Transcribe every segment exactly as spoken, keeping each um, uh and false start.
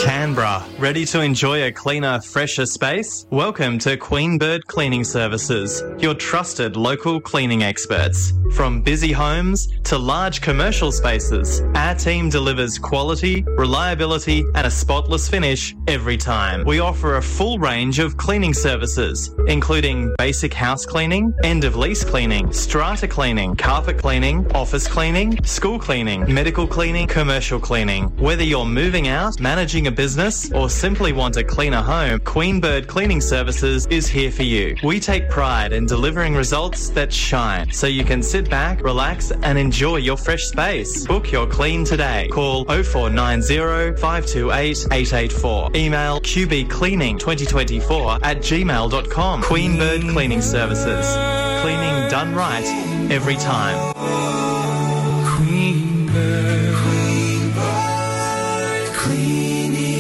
Canberra, ready to enjoy a cleaner, fresher space? Welcome to Queen Bird Cleaning Services, your trusted local cleaning experts. From busy homes to large commercial spaces, our team delivers quality, reliability and a spotless finish every time. We offer a full range of cleaning services, including basic house cleaning, end-of-lease cleaning, strata cleaning, carpet cleaning, office cleaning, school cleaning, medical cleaning, commercial cleaning. Whether you're moving out, managing a business or simply want a cleaner home, Queen Bird Cleaning Services is here for you. We take pride in delivering results that shine, so you can sit back, relax and enjoy your fresh space. Book your clean today. Call oh four nine oh, five two eight, eight eight four. Email q b cleaning twenty twenty-four at gmail dot com. Queen Bird Cleaning Services. Cleaning done right every time. Queen Bird, Queen Bird Cleaning.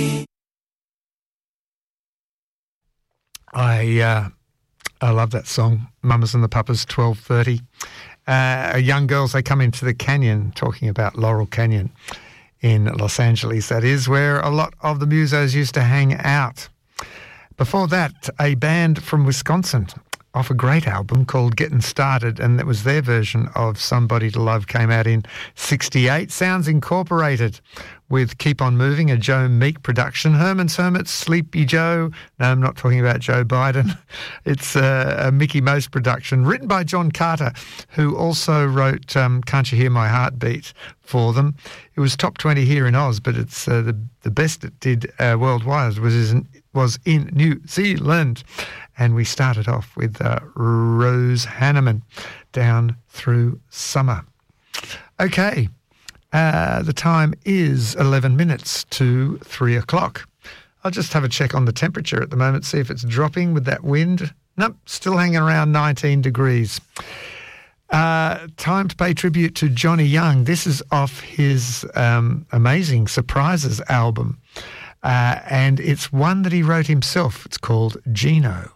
I uh, I love that song, Mamas and the Papas, twelve thirty. Uh, young girls, they come into the canyon, talking about Laurel Canyon in Los Angeles, that is, where a lot of the musos used to hang out. Before that, a band from Wisconsin off a great album called Getting Started, and that was their version of Somebody to Love, came out in sixty-eight. Sounds Incorporated with Keep On Moving, a Joe Meek production. Herman's Hermits, Sleepy Joe. No, I'm not talking about Joe Biden. It's uh, a Mickey Most production, written by John Carter, who also wrote um, Can't You Hear My Heartbeat for them. It was top twenty here in Oz, but it's uh, the, the best it did uh, worldwide was in, was in New Zealand. And we started off with uh, Rose Hanneman, Down Through Summer. Okay, uh, the time is eleven minutes to three o'clock. I'll just have a check on the temperature at the moment, see if it's dropping with that wind. Nope, still hanging around nineteen degrees. Uh, time to pay tribute to Johnny Young. This is off his um, Amazing Surprises album. Uh, and it's one that he wrote himself. It's called Gino.